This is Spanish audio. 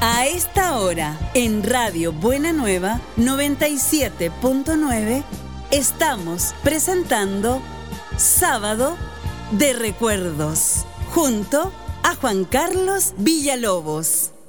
A esta hora, en Radio Buena Nueva 97.9, estamos presentando Sábado de Recuerdos, junto a Juan Carlos Villalobos.